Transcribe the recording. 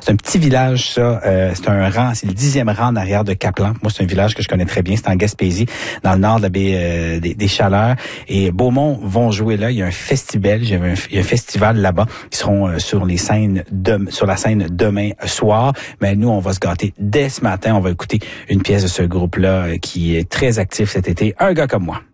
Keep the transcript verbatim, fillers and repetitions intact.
C'est un petit village, ça. Euh, c'est un rang, c'est le dixième rang en arrière de Caplan. Moi, c'est un village que je connais très bien. C'est en Gaspésie, dans le nord de la baie euh, des, des Chaleurs. Et Beaumont vont jouer là. Il y a un festival, il y a un, il y a un festival là-bas. Ils seront euh, sur les scènes de, sur la scène demain soir. Mais nous, on va se gâter dès ce matin. On va écouter une pièce de ce groupe-là euh, qui est très actif cet été. Un gars comme moi.